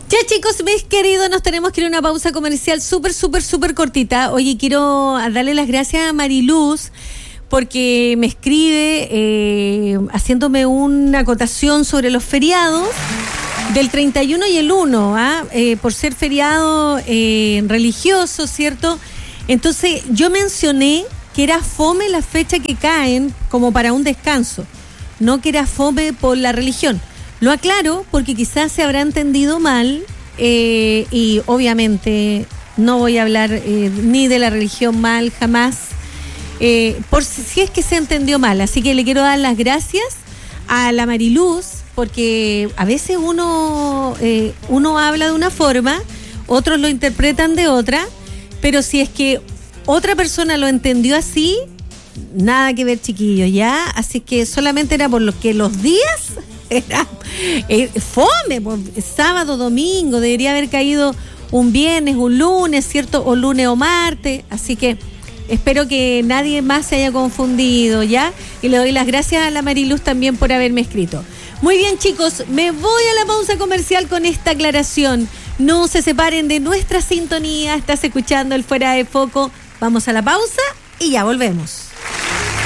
Ya, chicos, mis queridos, nos tenemos que ir a una pausa comercial súper cortita. Oye, quiero darle las gracias a Mariluz porque me escribe haciéndome una acotación sobre los feriados del 31 y el 1, por ser feriado religioso, ¿cierto? Entonces, yo mencioné que era fome la fecha que caen como para un descanso, no que era fome por la religión. Lo aclaro porque quizás se habrá entendido mal y obviamente no voy a hablar ni de la religión mal jamás, por si es que se entendió mal. Así que le quiero dar las gracias a la Mariluz porque a veces uno habla de una forma, otros lo interpretan de otra, pero si es que otra persona lo entendió así, nada que ver, chiquillos, ¿ya? Así que solamente era por lo que los días era fome, sábado, domingo, debería haber caído un viernes, un lunes, ¿cierto? O lunes o martes, así que espero que nadie más se haya confundido, ¿ya? Y le doy las gracias a la Mariluz también por haberme escrito. Muy bien, chicos, me voy a la pausa comercial con esta aclaración. No se separen de nuestra sintonía, estás escuchando el Fuera de Foco. Vamos a la pausa y ya volvemos.